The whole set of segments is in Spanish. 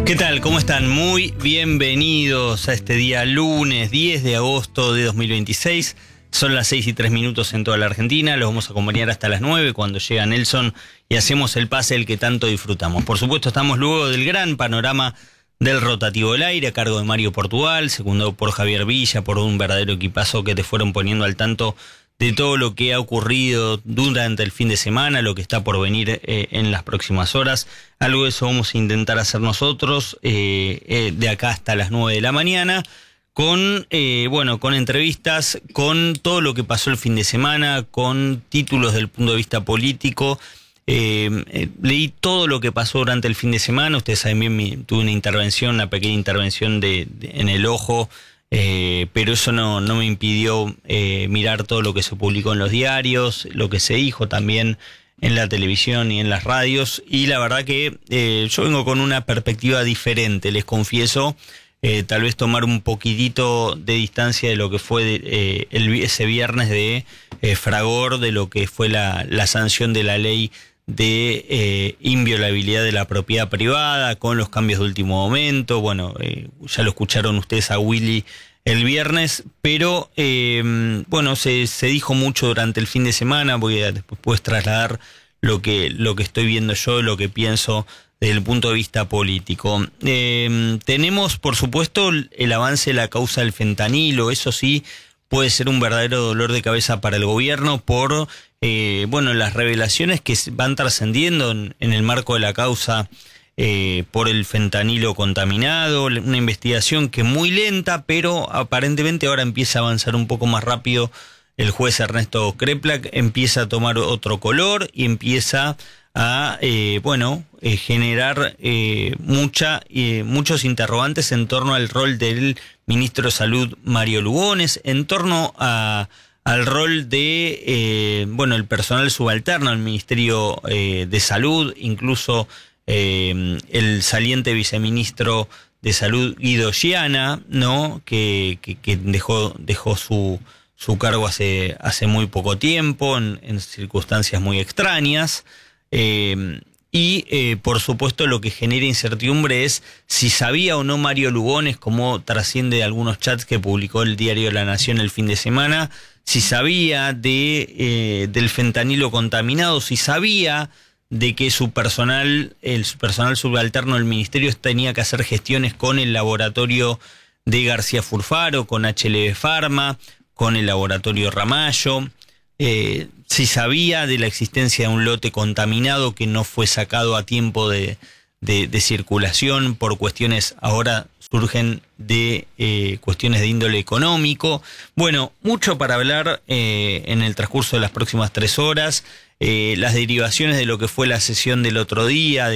¿Qué tal? ¿Cómo están? Muy bienvenidos a este día lunes 10 de agosto de 2026. Son las 6:03 en toda la Argentina. Los vamos a acompañar hasta las 9 cuando llega Nelson y hacemos el pase del que tanto disfrutamos. Por supuesto, estamos luego del gran panorama del rotativo del aire a cargo de Mario Portugal, secundado por Javier Villa, por un verdadero equipazo que te fueron poniendo al tanto de todo lo que ha ocurrido durante el fin de semana, lo que está por venir en las próximas horas. Algo de eso vamos a intentar hacer nosotros de acá hasta las 9 de la mañana, con entrevistas, con todo lo que pasó el fin de semana, con títulos del punto de vista político. Leí todo lo que pasó durante el fin de semana. Ustedes saben bien, tuve una pequeña intervención en el ojo, pero eso no me impidió mirar todo lo que se publicó en los diarios, lo que se dijo también en la televisión y en las radios, y la verdad que yo vengo con una perspectiva diferente, les confieso. Tal vez tomar un poquitito de distancia de lo que fue ese viernes de fragor, de lo que fue la sanción de la ley de inviolabilidad de la propiedad privada, con los cambios de último momento. Bueno, ya lo escucharon ustedes a Willy el viernes, pero se dijo mucho durante el fin de semana. Después puedes trasladar lo que estoy viendo yo, lo que pienso desde el punto de vista político. Tenemos, por supuesto, el avance de la causa del fentanilo. Eso sí puede ser un verdadero dolor de cabeza para el gobierno por las revelaciones que van trascendiendo en el marco de la causa por el fentanilo contaminado. Una investigación que muy lenta, pero aparentemente ahora empieza a avanzar un poco más rápido. El juez Ernesto Kreplak empieza a tomar otro color y empieza a generar muchos interrogantes en torno al rol del ministro de Salud Mario Lugones, en torno al rol de el personal subalterno al Ministerio de Salud, incluso el saliente viceministro de Salud Guido Giana, ¿no? que dejó su cargo hace muy poco tiempo, en circunstancias muy extrañas. Por supuesto, lo que genera incertidumbre es si sabía o no Mario Lugones, como trasciende de algunos chats que publicó el diario La Nación el fin de semana, si sabía del fentanilo contaminado, si sabía de que su personal subalterno del ministerio tenía que hacer gestiones con el laboratorio de García Furfaro, con HLB Pharma, con el laboratorio Ramallo. Si sabía de la existencia de un lote contaminado que no fue sacado a tiempo de circulación por cuestiones, ahora surgen de cuestiones de índole económico. Bueno, mucho para hablar en el transcurso de las próximas 3 horas. Las derivaciones de lo que fue la sesión del otro día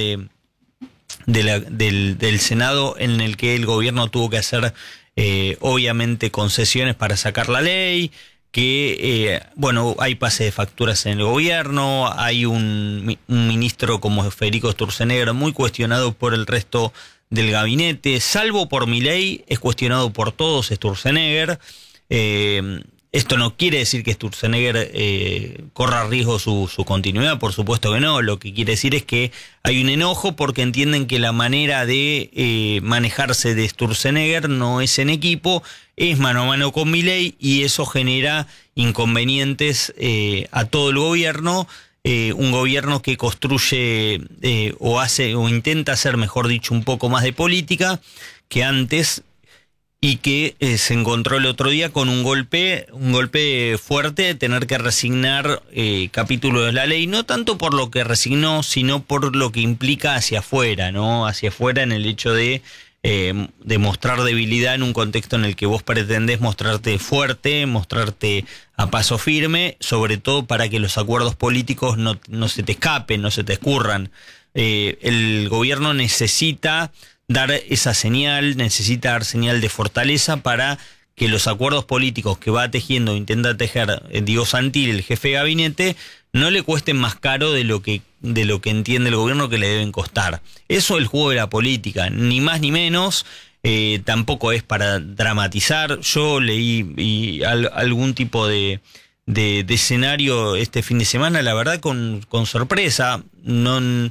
del Senado, en el que el gobierno tuvo que hacer obviamente concesiones para sacar la ley, que hay pase de facturas en el gobierno, hay un ministro como Federico Sturzenegger muy cuestionado por el resto del gabinete, salvo por Milei, es cuestionado por todos Sturzenegger. Esto no quiere decir que Sturzenegger corra riesgo su continuidad, por supuesto que no. Lo que quiere decir es que hay un enojo porque entienden que la manera de manejarse de Sturzenegger no es en equipo, es mano a mano con Milei, y eso genera inconvenientes a todo el gobierno. Un gobierno que construye o intenta hacer, mejor dicho, un poco más de política que antes, y que se encontró el otro día con un golpe fuerte de tener que resignar capítulos de la ley, no tanto por lo que resignó, sino por lo que implica hacia afuera, ¿no? Hacia afuera, en el hecho de mostrar debilidad en un contexto en el que vos pretendés mostrarte fuerte, mostrarte a paso firme, sobre todo para que los acuerdos políticos no se te escapen, no se te escurran. El gobierno necesita dar esa señal, necesita dar señal de fortaleza para que los acuerdos políticos que va tejiendo, intenta tejer Diego Santilli, el jefe de gabinete, no le cuesten más caro de lo que entiende el gobierno que le deben costar. Eso es el juego de la política, ni más ni menos. Tampoco es para dramatizar. Yo leí algún tipo de escenario este fin de semana, la verdad con sorpresa. No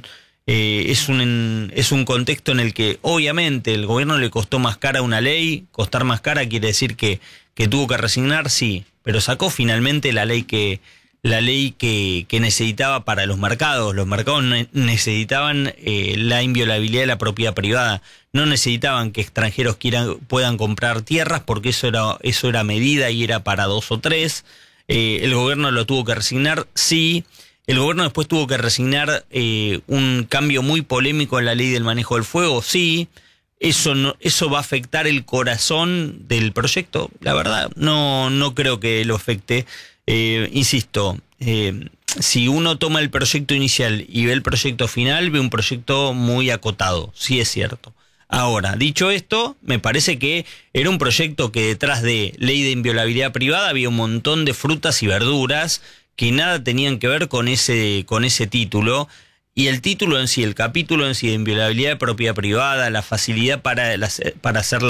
es un contexto en el que obviamente el gobierno le costó más cara una ley. Costar más cara quiere decir que tuvo que resignar, sí, pero sacó finalmente la ley que necesitaba para los mercados. Los mercados necesitaban la inviolabilidad de la propiedad privada. No necesitaban que extranjeros puedan comprar tierras, porque eso era medida y era para 2 o 3. El gobierno lo tuvo que resignar, sí. El gobierno después tuvo que resignar un cambio muy polémico en la ley del manejo del fuego, sí. Eso va a afectar el corazón del proyecto. La verdad, no creo que lo afecte. Insisto, si uno toma el proyecto inicial y ve el proyecto final, ve un proyecto muy acotado, sí es cierto. Ahora, dicho esto, me parece que era un proyecto que detrás de ley de inviolabilidad privada había un montón de frutas y verduras que nada tenían que ver con ese título. Y el título en sí, el capítulo en sí de inviolabilidad de propiedad privada, la facilidad para hacer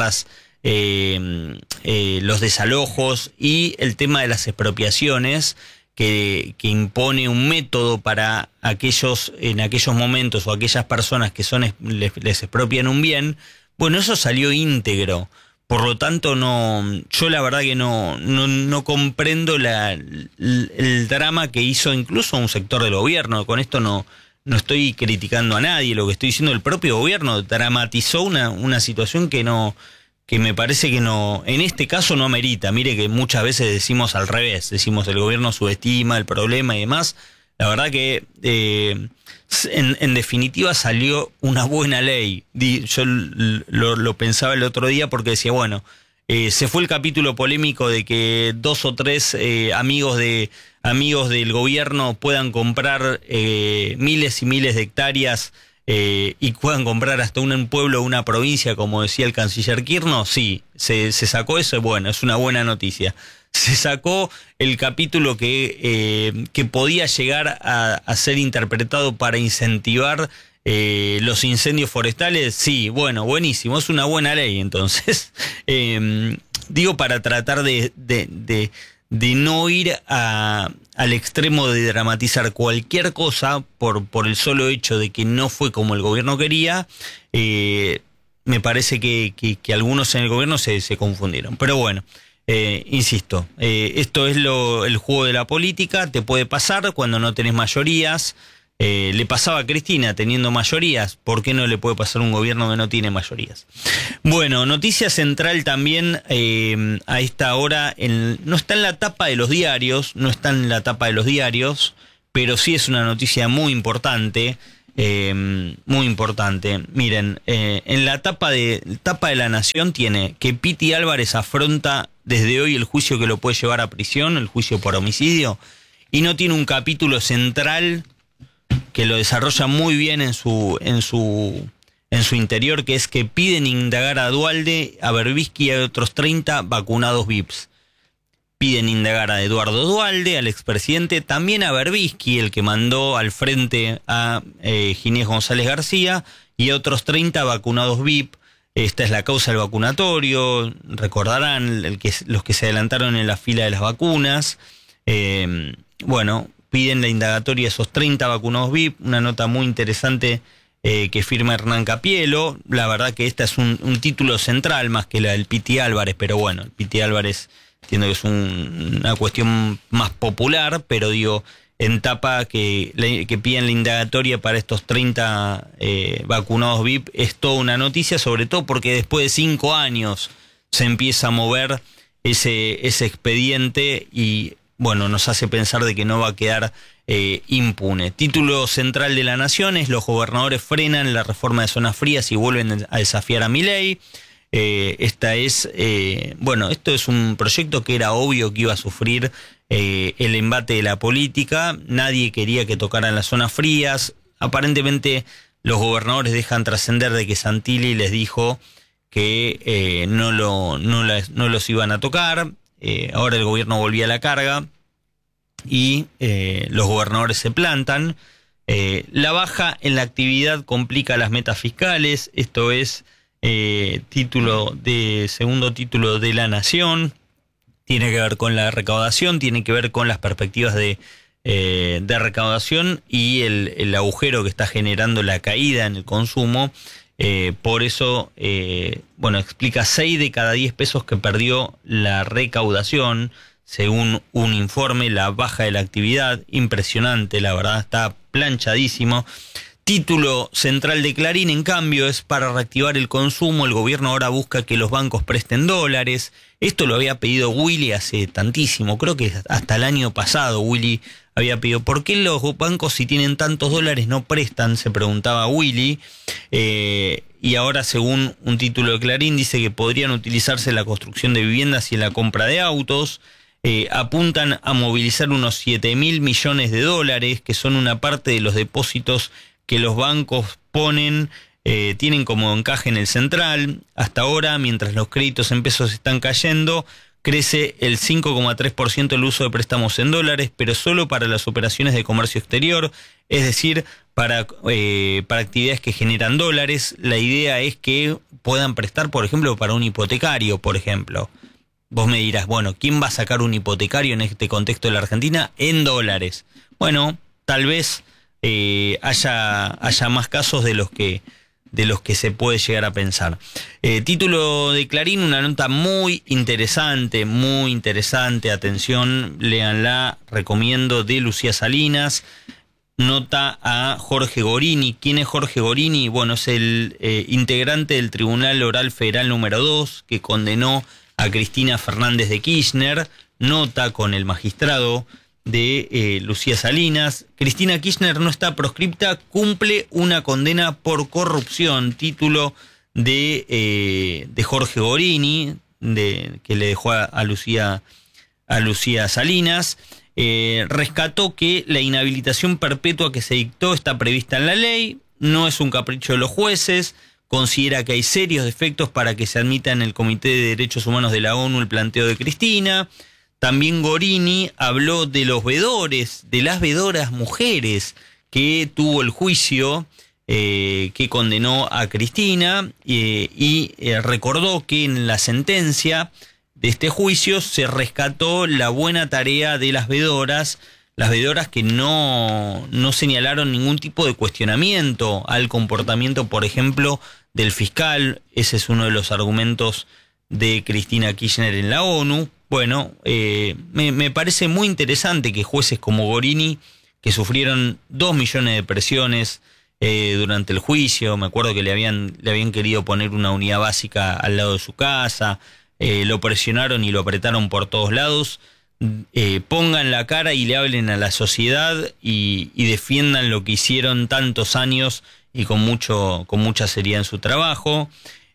los desalojos y el tema de las expropiaciones, que impone un método para en aquellos momentos o aquellas personas que les expropian un bien. Bueno, eso salió íntegro. Por lo tanto, yo la verdad que no comprendo el drama que hizo incluso un sector del gobierno. Con esto no estoy criticando a nadie. Lo que estoy diciendo, el propio gobierno dramatizó una situación que me parece que en este caso no amerita. Mire que muchas veces decimos al revés, decimos el gobierno subestima el problema y demás. La verdad que en definitiva salió una buena ley. Yo lo pensaba el otro día porque decía, bueno, se fue el capítulo polémico de que 2 o 3 amigos del gobierno puedan comprar miles y miles de hectáreas y puedan comprar hasta un pueblo o una provincia, como decía el canciller Kirchner. Sí, se sacó eso, bueno, es una buena noticia. Se sacó el capítulo que podía llegar a ser interpretado para incentivar los incendios forestales. Sí, bueno, buenísimo, es una buena ley. Entonces, digo, para tratar de no ir al extremo de dramatizar cualquier cosa por el solo hecho de que no fue como el gobierno quería. Me parece que algunos en el gobierno se confundieron. Pero bueno, insisto, esto es el juego de la política. Te puede pasar cuando no tenés mayorías. Le pasaba a Cristina teniendo mayorías. ¿Por qué no le puede pasar a un gobierno que no tiene mayorías? Bueno, noticia central también a esta hora. No está en la tapa de los diarios, pero sí es una noticia muy importante. Muy importante. Miren, en la tapa de La Nación tiene que Piti Álvarez afronta desde hoy el juicio que lo puede llevar a prisión, el juicio por homicidio, y no tiene un capítulo central que lo desarrolla muy bien en su interior, que es que piden indagar a Duhalde, a Berbisky y a otros 30 vacunados VIPs. Piden indagar a Eduardo Duhalde, al expresidente, también a Berbisky, el que mandó al frente a Ginés González García, y a otros 30 vacunados VIP. Esta es la causa del vacunatorio. Recordarán los que se adelantaron en la fila de las vacunas. Bueno, piden la indagatoria a esos 30 vacunados VIP. Una nota muy interesante que firma Hernán Capielo. La verdad que esta es un título central más que la del Piti Álvarez, pero bueno, el Piti Álvarez entiendo que es una cuestión más popular, pero digo, en tapa que piden la indagatoria para estos 30 vacunados VIP es toda una noticia, sobre todo porque después de 5 años se empieza a mover ese expediente y bueno, nos hace pensar de que no va a quedar impune. Título central de La Nación es: los gobernadores frenan la reforma de zonas frías y vuelven a desafiar a Milei. Esto es un proyecto que era obvio que iba a sufrir el embate de la política. Nadie quería que tocaran las zonas frías. Aparentemente los gobernadores dejan trascender de que Santilli les dijo que no los iban a tocar. Ahora el gobierno volvía a la carga y los gobernadores se plantan. La baja en la actividad complica las metas fiscales. Esto es segundo título de La Nación. Tiene que ver con la recaudación, tiene que ver con las perspectivas de de recaudación y el agujero que está generando la caída en el consumo. Por eso, explica 6 de cada 10 pesos que perdió la recaudación, según un informe, la baja de la actividad. Impresionante, la verdad, está planchadísimo. Título central de Clarín, en cambio, es para reactivar el consumo. El gobierno ahora busca que los bancos presten dólares. Esto lo había pedido Willy hace tantísimo, creo que hasta el año pasado Willy había pedido. ¿Por qué los bancos, si tienen tantos dólares, no prestan?, se preguntaba Willy. Y ahora, según un título de Clarín, dice que podrían utilizarse en la construcción de viviendas y en la compra de autos. Apuntan a movilizar unos 7.000 millones de dólares, que son una parte de los depósitos que los bancos tienen como encaje en el central. Hasta ahora, mientras los créditos en pesos están cayendo, crece el 5,3% el uso de préstamos en dólares, pero solo para las operaciones de comercio exterior, es decir, para actividades que generan dólares. La idea es que puedan prestar, por ejemplo, para un hipotecario, por ejemplo. Vos me dirás, bueno, ¿quién va a sacar un hipotecario en este contexto de la Argentina en dólares? Bueno, tal vez haya más casos de los que se puede llegar a pensar. Título de Clarín, una nota muy interesante, atención, léanla, recomiendo, de Lucía Salinas. Nota a Jorge Gorini. ¿Quién es Jorge Gorini? Bueno, es el integrante del Tribunal Oral Federal número 2, que condenó a Cristina Fernández de Kirchner. Nota con el magistrado de Lucía Salinas. Cristina Kirchner no está proscripta, cumple una condena por corrupción. Título de Jorge Gorini, que le dejó a Lucía Salinas. Rescató que la inhabilitación perpetua que se dictó está prevista en la ley, no es un capricho de los jueces. Considera que hay serios defectos para que se admita en el Comité de Derechos Humanos de la ONU el planteo de Cristina. También Gorini habló de los vedores, de las vedoras mujeres que tuvo el juicio que condenó a Cristina, y recordó que en la sentencia de este juicio se rescató la buena tarea de las vedoras que no señalaron ningún tipo de cuestionamiento al comportamiento, por ejemplo, del fiscal. Ese es uno de los argumentos de Cristina Kirchner en la ONU. Bueno, me parece muy interesante que jueces como Gorini, que sufrieron 2 millones de presiones durante el juicio, me acuerdo que le habían querido poner una unidad básica al lado de su casa, lo presionaron y lo apretaron por todos lados, pongan la cara y le hablen a la sociedad y defiendan lo que hicieron tantos años y con mucha seriedad en su trabajo.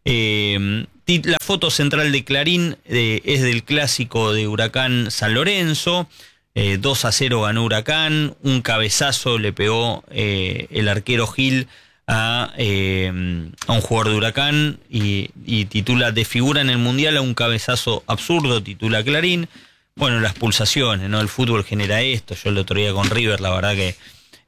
La foto central de Clarín es del clásico de Huracán San Lorenzo. 2-0 ganó Huracán, un cabezazo le pegó el arquero Gil a un jugador de Huracán y titula "Desfigura en el Mundial a un cabezazo absurdo", titula Clarín. Bueno, las pulsaciones, ¿no? El fútbol genera esto. Yo el otro día con River, la verdad que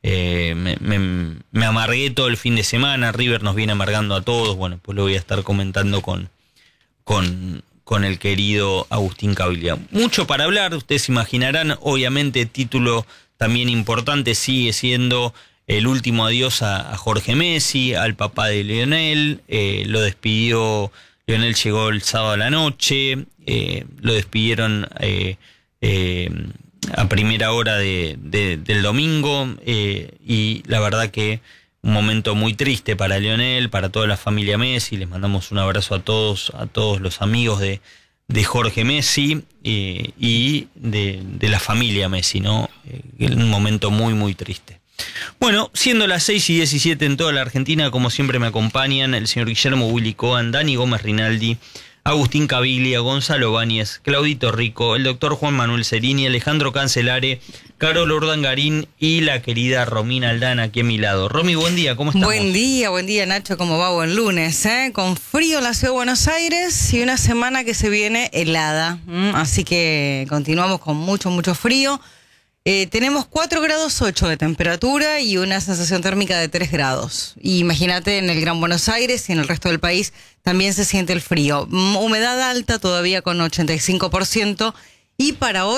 me amargué todo el fin de semana. River nos viene amargando a todos. Bueno, pues lo voy a estar comentando con el querido Agustín Caviglia. Mucho para hablar, ustedes imaginarán. Obviamente, título también importante sigue siendo el último adiós a Jorge Messi, al papá de Lionel. Lo despidió, Lionel llegó el sábado a la noche, lo despidieron a primera hora del domingo, y la verdad que un momento muy triste para Lionel, para toda la familia Messi. Les mandamos un abrazo a todos los amigos de Jorge Messi y de la familia Messi, ¿no? Un momento muy, muy triste. Bueno, siendo las 6:17 en toda la Argentina, como siempre me acompañan el señor Guillermo Willy Cohen, Dani Gómez Rinaldi, Agustín Caviglia, Gonzalo Báñez, Claudito Rico, el doctor Juan Manuel Cerini, Alejandro Cancelare, Carol Urdangarín y la querida Romina Aldana aquí a mi lado. Romy, buen día, ¿cómo estamos? Buen día Nacho, ¿cómo va? Buen lunes, con frío en la ciudad de Buenos Aires y una semana que se viene helada, así que continuamos con mucho frío. Tenemos 4 grados 8 de temperatura y una sensación térmica de 3 grados. Y imagínate, en el Gran Buenos Aires y en el resto del país también se siente el frío. Humedad alta todavía con 85%. Y para hoy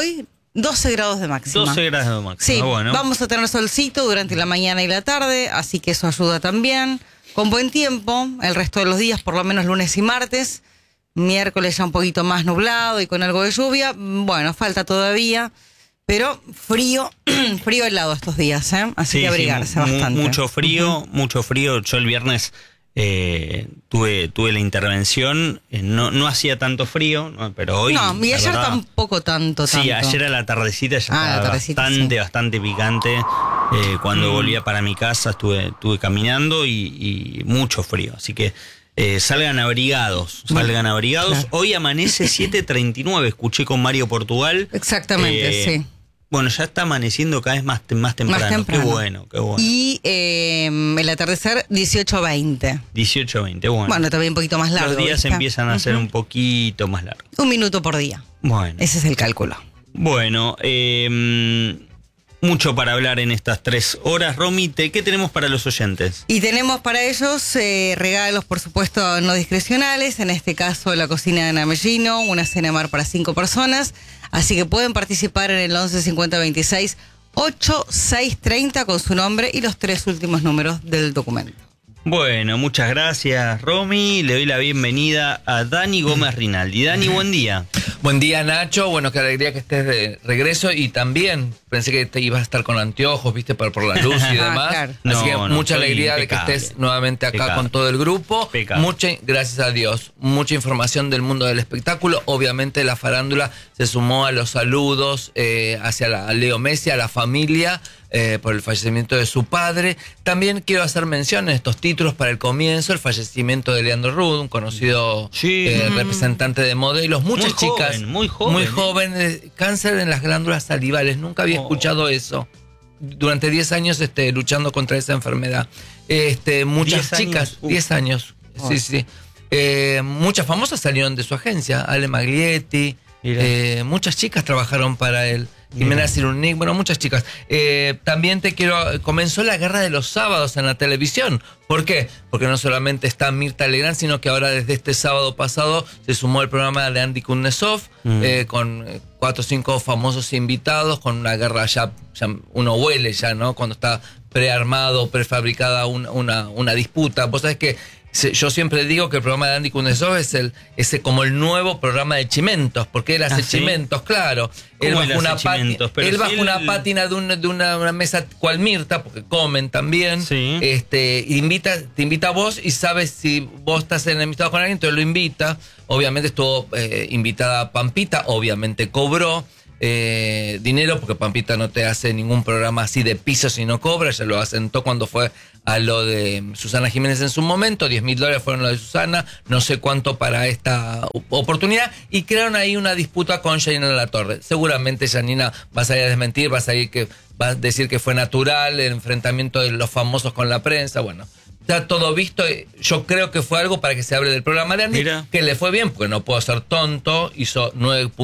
12 grados de máxima. 12 grados de máxima. Sí, bueno. Vamos a tener solcito durante la mañana y la tarde, así que eso ayuda también. Con buen tiempo, el resto de los días, por lo menos lunes y martes. Miércoles ya un poquito más nublado y con algo de lluvia. Bueno, falta todavía, pero frío, frío helado estos días, ¿eh? Así que abrigarse bastante. Mucho frío, mucho frío. Yo el viernes tuve la intervención, no hacía tanto frío, ¿no? Pero hoy... No, y ayer verdad, tampoco tanto. Sí, ayer a la tardecita ya estaba bastante picante. Cuando volvía para mi casa estuve caminando y mucho frío, así que salgan abrigados. Claro. Hoy amanece 7:39, escuché con Mario Portugal. Exactamente, sí. Bueno, ya está amaneciendo cada vez más temprano. Qué bueno. Y el atardecer 18:20. 18:20, bueno. Bueno, también un poquito más largo. Los días empiezan a ser un poquito más largos. 1 minuto por día. Bueno. Ese es el cálculo. Bueno, mucho para hablar en estas 3 horas. Romy, ¿qué tenemos para los oyentes? Y tenemos para ellos regalos, por supuesto, no discrecionales. En este caso, la cocina de Namellino, una cena mar para 5 personas. Así que pueden participar en el 11 50 26 8630 con su nombre y los 3 últimos números del documento. Bueno, muchas gracias, Romy. Le doy la bienvenida a Dani Gómez Rinaldi. Dani, buen día. Buen día, Nacho. Bueno, qué alegría que estés de regreso. Y también pensé que te ibas a estar con anteojos, viste, por la luz y demás. Claro. Así que mucha alegría de que estés nuevamente acá con todo el grupo. Gracias a Dios. Mucha información del mundo del espectáculo. Obviamente la farándula se sumó a los saludos hacia Leo Messi, a la familia, por el fallecimiento de su padre. También quiero hacer mención en estos títulos para el comienzo, el fallecimiento de Leandro Rud, un conocido representante de modelos. Muchas chicas muy joven, cáncer en las glándulas salivales. Nunca había escuchado eso. Durante 10 años luchando contra esa enfermedad. Muchas chicas, 10 años. Sí. Muchas famosas salieron de su agencia. Ale Maglietti, muchas chicas trabajaron para él. Jimena Cirunic, bueno, muchas chicas. También comenzó la guerra de los sábados en la televisión. ¿Por qué? Porque no solamente está Mirta Legrand, sino que ahora desde este sábado pasado se sumó el programa de Andy Kuznetsov, con 4 o 5 famosos invitados, con una guerra ya uno huele ya, ¿no? Cuando está prearmado, prefabricada una disputa. Vos sabés que yo siempre digo que el programa de Andy Kuznetsov es como el nuevo programa de Chimentos, porque él hace Chimentos, claro. Él baja una pátina de una mesa cual Mirta, porque comen también. Sí. Te invita a vos y sabes si vos estás enemistado con alguien, entonces lo invita. Obviamente estuvo invitada Pampita, obviamente cobró dinero, porque Pampita no te hace ningún programa así de piso si no cobra. Ya lo asentó cuando fue a lo de Susana Jiménez en su momento. $10,000 fueron lo de Susana, no sé cuánto para esta oportunidad, y crearon ahí una disputa con Janina Latorre. Seguramente Janina va a salir a desmentir, va a decir que fue natural el enfrentamiento de los famosos con la prensa. Bueno, está todo visto. Yo creo que fue algo para que se hable del programa de Andy, que le fue bien, porque no puedo ser tonto. Hizo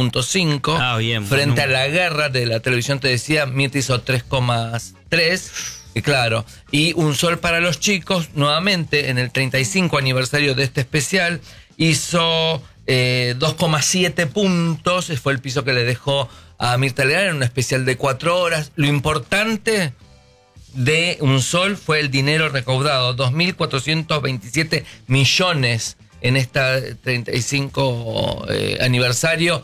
9.5 frente a la guerra de la televisión. Te decía, Mirta hizo 3,3. Y claro, y Un Sol para los Chicos, nuevamente en el 35 aniversario de este especial, hizo 2,7 puntos. Fue el piso que le dejó a Mirta Legrand en un especial de 4 horas. Lo importante de Un Sol fue el dinero recaudado, 2.427 millones en este 35 aniversario.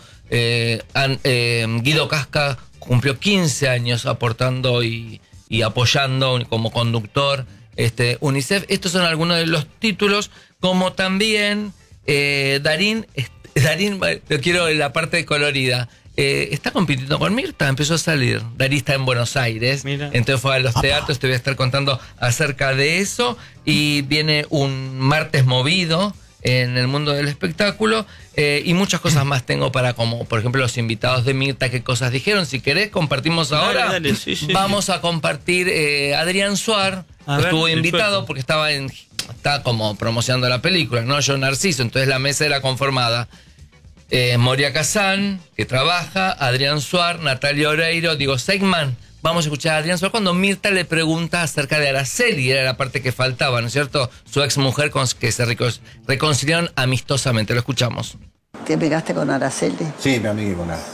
Guido Casca cumplió 15 años aportando y apoyando como conductor UNICEF. Estos son algunos de los títulos, como también Darín, yo quiero la parte colorida. Está compitiendo con Mirta, empezó a salir. Darín está en Buenos Aires. Mira. Entonces fue a los teatros, te voy a estar contando acerca de eso. Y viene un martes movido en el mundo del espectáculo, y muchas cosas más tengo como por ejemplo los invitados de Mirta, qué cosas dijeron. Si querés compartimos ahora. Dale, sí. Vamos a compartir Adrián Suar, estuvo invitado porque está como promocionando la película, ¿no? Yo Narciso, entonces la mesa era conformada. Moria Kazan, que trabaja, Adrián Suar, Natalia Oreiro, Diego Seigman. Vamos a escuchar a Adrián Suar cuando Mirta le pregunta acerca de Araceli, era la parte que faltaba, ¿no es cierto? Su ex mujer con que se reconciliaron amistosamente. Lo escuchamos. ¿Te pegaste con Araceli? Sí, me amigué con Ara.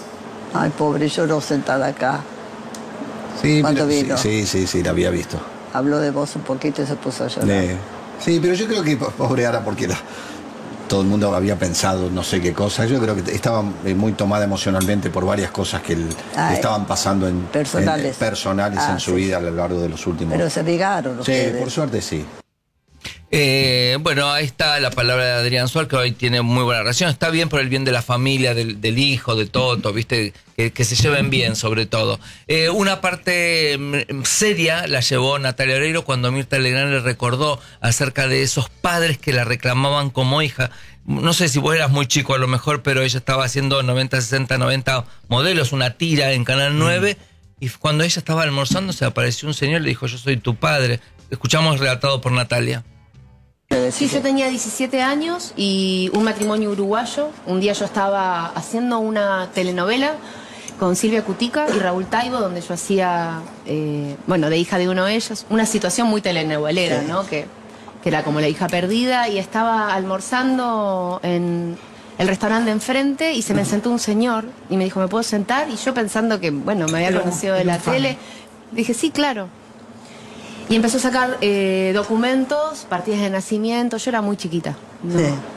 Ay, pobre, lloró sentada acá. Sí, ¿Cuándo vino? Sí, la había visto. Habló de vos un poquito y se puso a llorar. Sí, pero yo creo que, pobre Ara, porque todo el mundo había pensado no sé qué cosa. Yo creo que estaba muy tomada emocionalmente por varias cosas que estaban pasando personales en su vida a lo largo de los últimos. Pero se ligaron ustedes. Sí, por suerte sí. Bueno, ahí está la palabra de Adrián Suárez, que hoy tiene muy buena relación. Está bien por el bien de la familia, del hijo, de Toto, ¿viste? Que se lleven bien, sobre todo. Una parte seria la llevó Natalia Oreiro cuando Mirta Legrand le recordó acerca de esos padres que la reclamaban como hija. No sé si vos eras muy chico a lo mejor, pero ella estaba haciendo 90, 60, 90 modelos, una tira en Canal 9, y cuando ella estaba almorzando se apareció un señor y le dijo: yo soy tu padre. Escuchamos relatado por Natalia. Sí, yo tenía 17 años y un matrimonio uruguayo. Un día yo estaba haciendo una telenovela con Silvia Cutica y Raúl Taibo, donde yo hacía, de hija de uno de ellos, una situación muy telenovelera, ¿no? Que era como la hija perdida, y estaba almorzando en el restaurante de enfrente y se me sentó un señor y me dijo: ¿me puedo sentar? Y yo pensando que, me había conocido de la tele, dije: sí, claro. Y empezó a sacar documentos, partidas de nacimiento. Yo era muy chiquita, ¿no?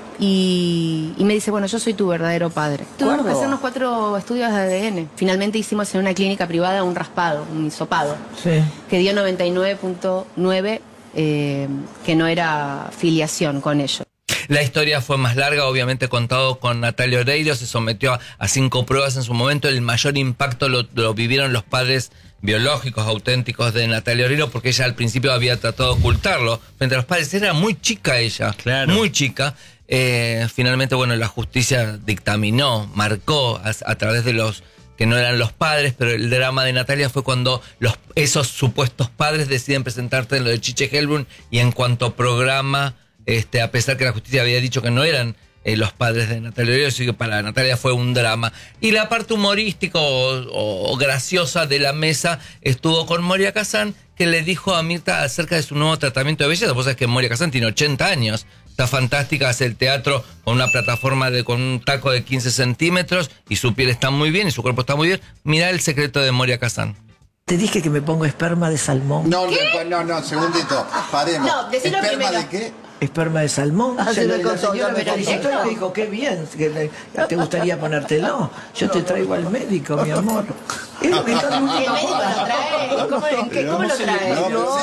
Sí. Y me dice: bueno, yo soy tu verdadero padre. Tuvimos que hacernos 4 estudios de ADN. Finalmente hicimos en una clínica privada un raspado, un hisopado, que dio 99.9, que no era filiación con ellos. La historia fue más larga, obviamente contado con Natalia Oreiro, se sometió a 5 pruebas en su momento. El mayor impacto lo vivieron los padres biológicos, auténticos de Natalia Oreiro, porque ella al principio había tratado de ocultarlo frente a los padres. Era muy chica ella, muy chica. Finalmente, la justicia dictaminó, marcó a través de los que no eran los padres, pero el drama de Natalia fue cuando esos supuestos padres deciden presentarte en lo de Chiche Helbrun, y en cuanto programa, a pesar que la justicia había dicho que no eran los padres de Natalia Oreiro, así que para Natalia fue un drama. Y la parte humorística o graciosa de la mesa estuvo con Moria Kazan, que le dijo a Mirta acerca de su nuevo tratamiento de belleza. Vos sabés que Moria Kazan tiene 80 años, está fantástica, hace el teatro con una plataforma con un taco de 15 centímetros, y su piel está muy bien y su cuerpo está muy bien. Mirá el secreto de Moria Kazan. Te dije que me pongo esperma de salmón. No, segundito, paremos. No, decilo ¿Esperma primero. de qué? Esperma de salmón. Ah, sí, La me contó, señora ya me me felicitó y me dijo: qué bien, que te gustaría ponértelo. Yo te traigo al médico, mi amor. Es lo que todo el mundo ¿Y el médico lo trae? ¿Cómo lo trae?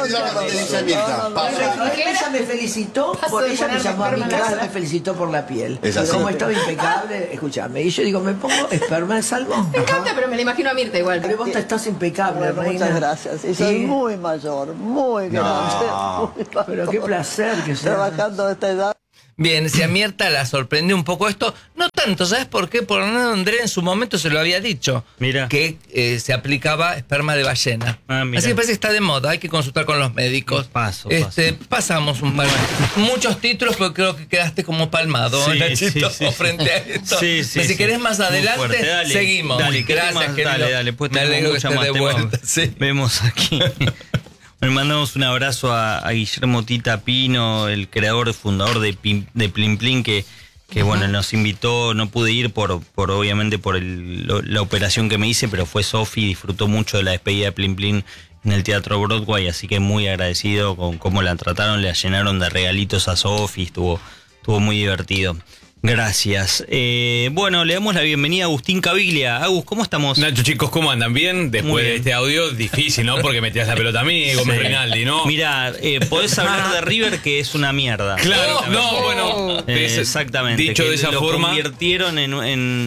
Ella me felicitó, ella me llamó a mi casa, me felicitó por la piel. Como estaba impecable, escúchame. Y yo digo: me pongo esperma de salmón. Me encanta, pero me la imagino a Mirta igual. Pero vos estás impecable, Bueno, reina. muchas gracias. Y soy muy mayor, muy grande. Muy Pero qué placer que sea. Trabajando a esta edad. Bien, si a Mirta la sorprendió un poco esto, no tanto, ¿sabes por qué? Porque Hernando André en su momento se lo había dicho. Mira. Que se aplicaba esperma de ballena. Así que parece que está de moda, hay que consultar con los médicos. Pasamos un par de muchos títulos, pero creo que quedaste como palmado, Nachito, frente a esto. Si querés más adelante, seguimos. Dale, gracias, dale, pues me alegro que estés de vuelta. Vemos aquí. Le mandamos un abrazo a Guillermo Tita Pino, el creador, fundador de Plin Plin, que nos invitó. No pude ir obviamente por la operación que me hice, pero fue Sofi, disfrutó mucho de la despedida de Plin Plin en el Teatro Broadway, así que muy agradecido con cómo la trataron, le llenaron de regalitos a Sofi, estuvo muy divertido. Gracias. Le damos la bienvenida a Agustín Caviglia. Agus, ¿cómo estamos? Nacho, chicos, ¿cómo andan? ¿Bien? Después de este audio, difícil, ¿no? Porque me tiras la pelota a mí, Gómez Rinaldi, ¿no? Mira, podés hablar de River, que es una mierda. Claro, exactamente. Dicho de esa forma. Lo convirtieron en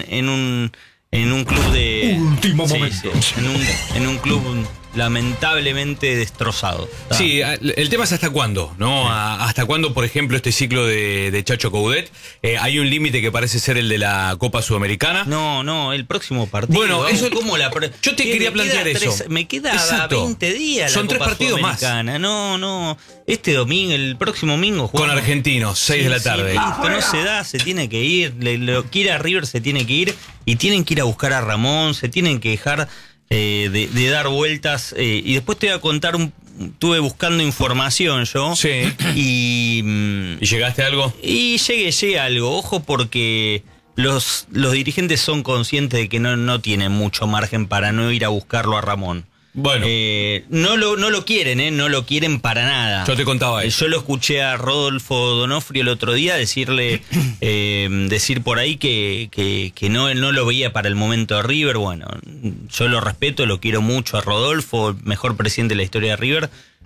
un club de... Último momento. En un club lamentablemente destrozado. Sí, el tema es hasta cuándo, ¿no? Hasta cuándo, por ejemplo, este ciclo de Chacho Coudet. Hay un límite que parece ser el de la Copa Sudamericana. No, el próximo partido. Bueno, eso ¿cómo yo te quería plantear eso. Me queda 20 días. Son la Copa 3 partidos más. No. El próximo domingo jugamos. Con Argentinos, 6 de la tarde. Listo, no se da, se tiene que ir. Lo que ir a River se tiene que ir. Y tienen que ir a buscar a Ramón, se tienen que dejar de dar vueltas. Y después te voy a contar estuve buscando información yo. Sí. ¿Y llegaste a algo? Y llegué a algo. Ojo, porque los dirigentes son conscientes de que no tienen mucho margen para no ir a buscarlo a Ramón. Bueno, no lo quieren, no lo quieren para nada. Yo te contaba eso. Yo lo escuché a Rodolfo Donofrio el otro día decir por ahí que no lo veía para el momento de River. Bueno, yo lo respeto, lo quiero mucho a Rodolfo, el mejor presidente de la historia de River,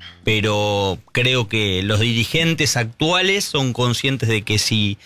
pero creo que los dirigentes actuales son conscientes de que si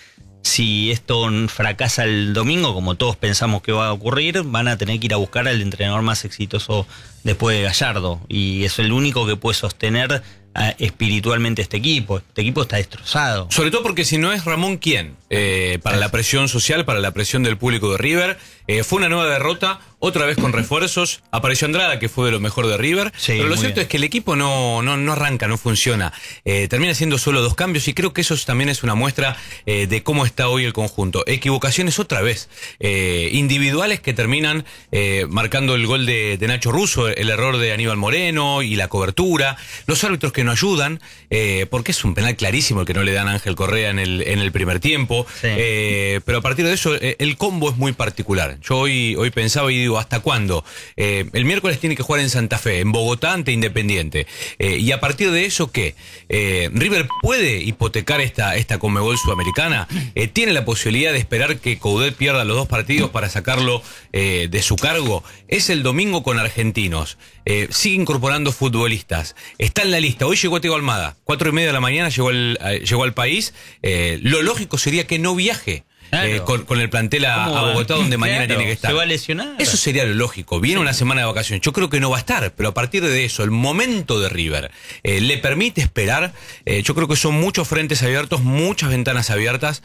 esto fracasa el domingo, como todos pensamos que va a ocurrir, van a tener que ir a buscar al entrenador más exitoso después de Gallardo. Y es el único que puede sostener espiritualmente este equipo. Este equipo está destrozado. Sobre todo porque si no es Ramón, ¿quién? Para la presión social, para la presión del público de River. Fue una nueva derrota, otra vez con refuerzos. Apareció Andrada, que fue de lo mejor de River. Sí, pero lo cierto es que el equipo no arranca, no funciona. Termina siendo solo 2 cambios y creo que eso también es una muestra de cómo está hoy el conjunto. Equivocaciones otra vez. Individuales que terminan marcando el gol de Nacho Russo, el error de Aníbal Moreno y la cobertura. Los árbitros que no ayudan, porque es un penal clarísimo el que no le dan a Ángel Correa en el primer tiempo. Sí. Pero a partir de eso, el combo es muy particular. Yo hoy pensaba y digo, ¿hasta cuándo? El miércoles tiene que jugar en Santa Fe, en Bogotá ante Independiente. Y a partir de eso, ¿qué? River puede hipotecar esta Conmebol Sudamericana. Tiene la posibilidad de esperar que Coudet pierda los 2 partidos para sacarlo de su cargo. Es el domingo con Argentinos. Sigue incorporando futbolistas. Está en la lista. Hoy llegó Thiago Almada. 4:30 de la mañana llegó al país. Lo lógico sería que no viaje. Claro. Con el plantel a Bogotá, donde mañana tiene que estar. Se va a lesionar. Eso sería lo lógico. Viene una semana de vacaciones. Yo creo que no va a estar, pero a partir de eso, el momento de River le permite esperar. Yo creo que son muchos frentes abiertos, muchas ventanas abiertas.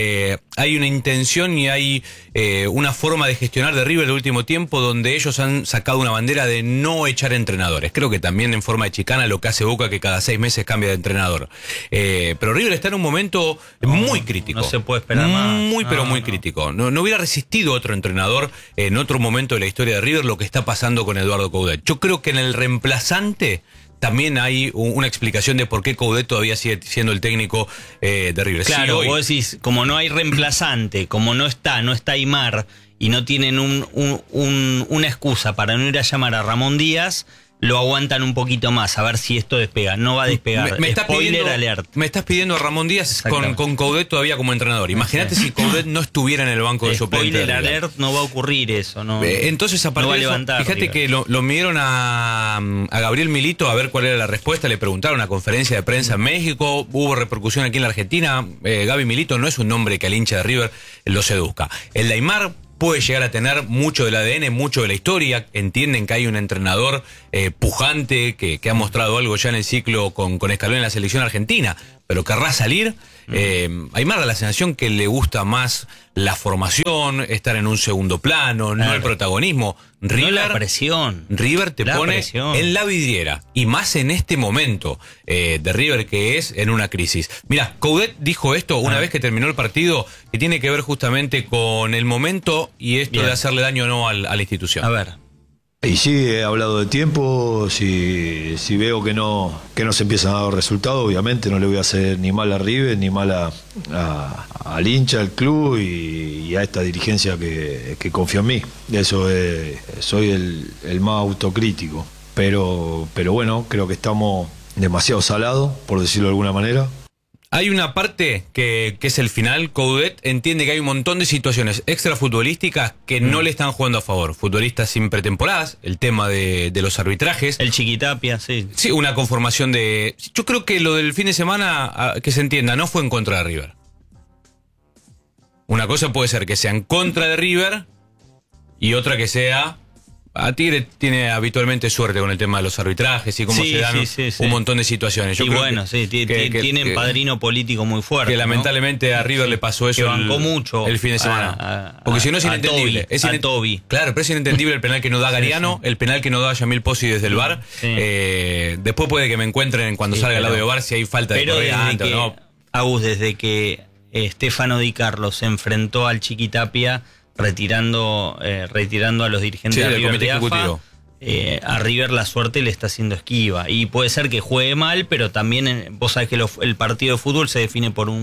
Hay una intención y hay una forma de gestionar de River el último tiempo donde ellos han sacado una bandera de no echar entrenadores. Creo que también en forma de chicana lo que hace Boca, que cada 6 meses cambia de entrenador. Pero River está en un momento muy crítico. No se puede esperar más. Muy crítico. No hubiera resistido otro entrenador en otro momento de la historia de River lo que está pasando con Eduardo Coudet. Yo creo que en el reemplazante también hay una explicación de por qué Coudet todavía sigue siendo el técnico de River. Claro, sí, vos decís, como no hay reemplazante, como no está Aymar y no tienen una excusa para no ir a llamar a Ramón Díaz, lo aguantan un poquito más, a ver si esto despega. No va a despegar. Spoiler alert. Me estás pidiendo a Ramón Díaz con Coudet todavía como entrenador. Imagínate si Coudet no estuviera en el banco de suplentes. Spoiler alert, no va a ocurrir eso. No, entonces, a partir de eso, fíjate que lo midieron a Gabriel Milito a ver cuál era la respuesta. Le preguntaron a una conferencia de prensa en México. Hubo repercusión aquí en la Argentina. Gaby Milito no es un nombre que al hincha de River lo seduzca. El de Aymar puede llegar a tener mucho del ADN, mucho de la historia. Entienden que hay un entrenador pujante que ha mostrado algo ya en el ciclo con Scaloni en la selección argentina, pero querrá salir. Aymar da la sensación que le gusta más la formación, estar en un segundo plano, no el protagonismo. River, no la presión. River te pone en la vidriera, y más en este momento de River, que es en una crisis. Mirá, Coudet dijo esto una vez que terminó el partido, que tiene que ver justamente con el momento y esto de hacerle daño o no a la institución. A ver. Y sí, he hablado de tiempo. Si veo que no se empiezan a dar resultados, obviamente no le voy a hacer ni mal a River, ni mal al hincha, al club y a esta dirigencia que confía en mí. Eso soy el más autocrítico. Pero bueno, creo que estamos demasiado salados, por decirlo de alguna manera. Hay una parte que es el final. Coudet entiende que hay un montón de situaciones extrafutbolísticas que no le están jugando a favor. Futbolistas sin pretemporadas, el tema de los arbitrajes. El Chiquitapia, sí. Sí, una conformación de... Yo creo que lo del fin de semana, que se entienda, no fue en contra de River. Una cosa puede ser que sea en contra de River y otra que sea... Tigre tiene habitualmente suerte con el tema de los arbitrajes y cómo se dan un montón de situaciones. Yo creo tienen padrino político muy fuerte. Que lamentablemente a River le pasó eso. Que bancó mucho el fin de semana. Porque si no es inentendible. Toby. Claro, pero es inentendible el penal que no da Gariano, el penal que no da Yamil Pozzi desde el VAR. Después puede que me encuentren cuando salga el audio VAR si hay falta de Correa antes o no. Agus, desde que Stefano Di Carlo se enfrentó al Chiquitapia retirando a los dirigentes de River de AFA, a River la suerte le está haciendo esquiva y puede ser que juegue mal, pero también vos sabés que el partido de fútbol se define por un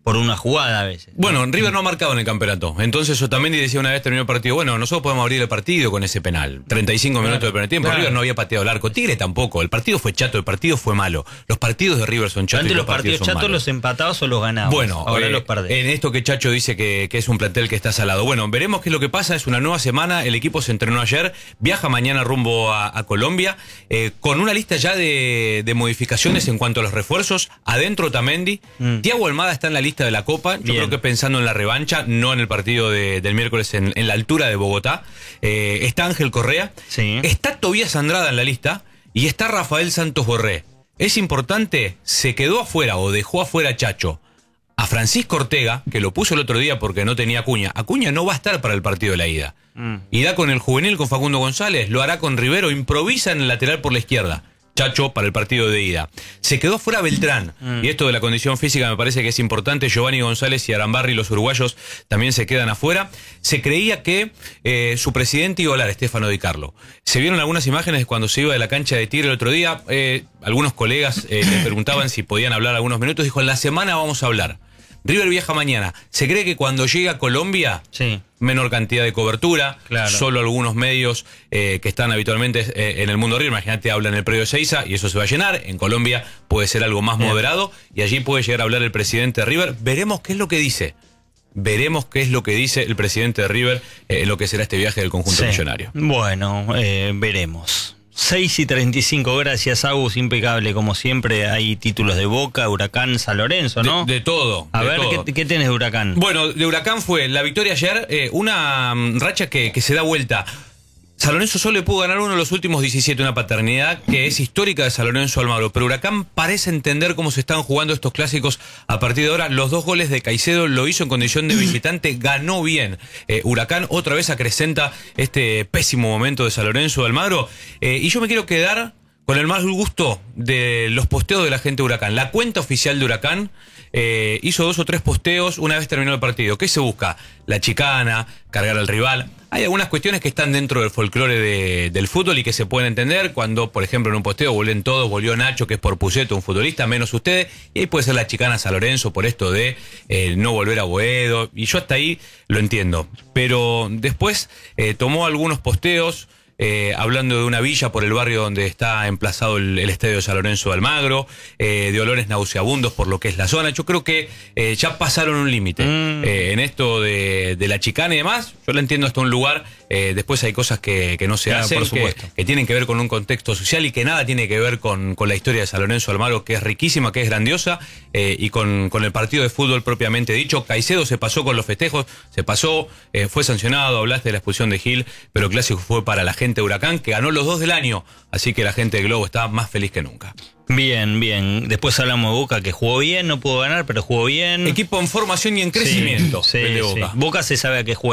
por una jugada a veces. Bueno, River no ha marcado en el campeonato. Entonces Otamendi decía una vez terminó el partido, bueno, nosotros podemos abrir el partido con ese penal. 35 minutos de primer tiempo. River no había pateado el arco. Tigre tampoco. El partido fue chato, el partido fue malo. Los partidos de River son chatos. Antes los partidos chatos malos. Los empatados o los ganados. Bueno, ahora los perdés. En esto que Chacho dice que es un plantel que está salado. Bueno, veremos qué es lo que pasa. Es una nueva semana. El equipo se entrenó ayer. Viaja mañana rumbo a Colombia. Con una lista ya de modificaciones en cuanto a los refuerzos. Adentro Otamendi. Thiago Almada está en la lista de la Copa. Yo creo que pensando en la revancha, no en el partido del miércoles en la altura de Bogotá. Está Ángel Correa. Sí. Está Tobías Andrada en la lista. Y está Rafael Santos Borré. Es importante, se quedó afuera o dejó afuera Chacho a Francisco Ortega, que lo puso el otro día porque no tenía Acuña. Acuña no va a estar para el partido de la ida. Irá con el juvenil, con Facundo González, lo hará con Rivero, improvisa en el lateral por la izquierda. Chacho para el partido de ida. Se quedó fuera Beltrán. Y esto de la condición física me parece que es importante. Giovanni González y Arambarri, los uruguayos, también se quedan afuera. Se creía que su presidente iba a hablar, Stefano Di Carlo. Se vieron algunas imágenes de cuando se iba de la cancha de Tigre el otro día. Algunos colegas le preguntaban si podían hablar algunos minutos. Dijo, en la semana vamos a hablar. River viaja mañana. Se cree que cuando llega a Colombia, menor cantidad de cobertura, solo algunos medios que están habitualmente en el mundo River, imagínate, hablan en el predio de Seiza y eso se va a llenar. En Colombia puede ser algo más moderado y allí puede llegar a hablar el presidente de River. Veremos qué es lo que dice. Veremos qué es lo que dice el presidente de River en lo que será este viaje del conjunto millonario. Bueno, veremos. 6:35, gracias Agus, impecable como siempre. Hay títulos de Boca, Huracán, San Lorenzo, ¿no? De todo. A ver, todo. ¿Qué tenés de Huracán? Bueno, de Huracán fue la victoria ayer, una racha que se da vuelta. San Lorenzo solo le pudo ganar uno de los últimos 17, una paternidad que es histórica de San Lorenzo Almagro. Pero Huracán parece entender cómo se están jugando estos clásicos a partir de ahora. Los 2 goles de Caicedo lo hizo en condición de visitante, ganó bien. Huracán otra vez acrecenta este pésimo momento de San Lorenzo Almagro. Y yo me quiero quedar con el mal gusto de los posteos de la gente de Huracán. La cuenta oficial de Huracán hizo 2 o 3 posteos una vez terminó el partido. ¿Qué se busca? La chicana, cargar al rival. Hay algunas cuestiones que están dentro del folclore del fútbol y que se pueden entender cuando, por ejemplo, en un posteo vuelven todos, volvió Nacho, que es por Puceto, un futbolista, menos ustedes, y ahí puede ser la chicana a San Lorenzo por esto de no volver a Boedo, y yo hasta ahí lo entiendo. Pero después tomó algunos posteos hablando de una villa por el barrio donde está emplazado el estadio de San Lorenzo de Almagro, de olores nauseabundos por lo que es la zona. Yo creo que ya pasaron un límite en esto de la chicana y demás. Yo la entiendo hasta un lugar. Después hay cosas que no se hacen, por supuesto, que tienen que ver con un contexto social y que nada tiene que ver con la historia de San Lorenzo de Almagro, que es riquísima, que es grandiosa, y con el partido de fútbol propiamente dicho. Caicedo se pasó con los festejos, se pasó, fue sancionado, hablaste de la expulsión de Gil, pero el clásico fue para la gente de Huracán, que ganó los 2 del año, así que la gente de Globo está más feliz que nunca. Bien, bien. Después hablamos de Boca, que jugó bien, no pudo ganar, pero jugó bien. Equipo en formación y en crecimiento. Sí, de Boca. Sí. Boca se sabe a qué juega.